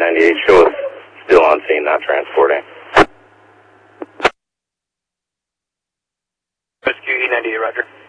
E98, show us still on scene, not transporting. Rescue E98, roger.